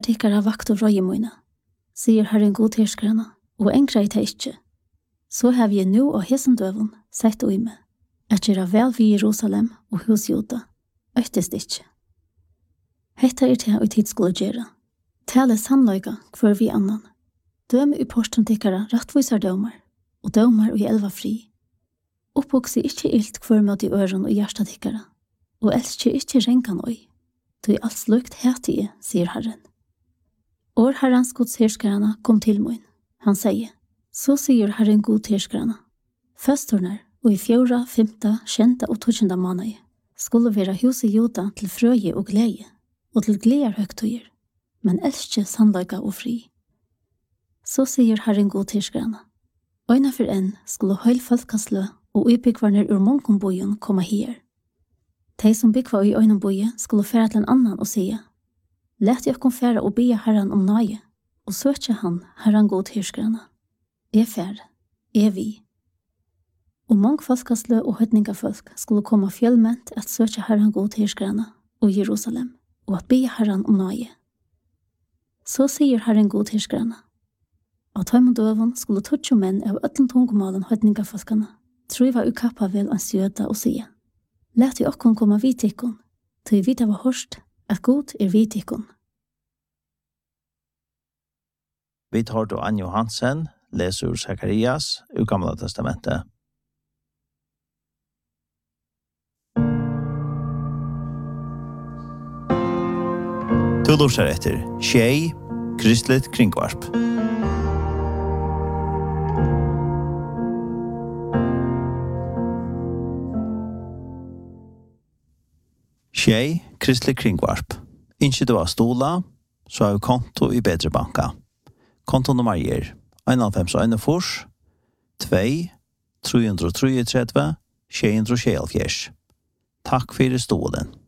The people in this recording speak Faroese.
tikkara vakt og røyemoina, sier Herren godherskarna, og enkra i teikje. Så har vi nu og hesendøven sett ui med, at gjøre vel vi Jerusalem og husjoda, øktest ikkje. Hetta til og tid skulle gjøre. Tale sannløyga hver vi annan. Døm i porsten tikkara rattvisar dømar, og dømar og elva fri. Oppvokse ikkje ilt hver møt i øren og hjärsta tikkara, og elskje ikkje rengan oi. Du alt slukt hetige, sier Herren. År Herrens godsherskarna kom til moin. Han sier, så sier Herren godherskarna. Førstornar, og i 4., 5., 6. og 12. måned skulle være huset Joda til frøye og glede, og til gleder høgtøyer, men elskje sannløyga og fri. Så sier Herren godherskarna. Øyna for enn skulle høyl folkaslø og utbyggvarner ur monkombojen komme her. De som byggva i øynenboje skulle fære til en annan og sige, «Let jeg kom fære og bya Herren om nøye, og søkje han Herren godherskarna. Fære, vi.» Og mange folkaslø og høytningafolk skulle komme fjellment at søkje Herren godherskarna og Jerusalem, og at bya Herren om nøye. Så sier Herren godherskarna, «Av tøymon døven skulle tutsi menn av ötlen tungumalen høytningafolkana, truva ukappa vel an søda og sige, «Let i okkon komma vitikon, til vi var hørst at god vitikon.» Vi tar til Ann Johansen, leser Sakarias, ur Gamla testamentet. Du lortar etter Tjei, Kristligt kringvarp. Tjei, Kristligt kringvarp. Ikke du har stola, så har vi konto i Bedre Banka. Kontonummer er 91 2 333 674. Takk for stolen.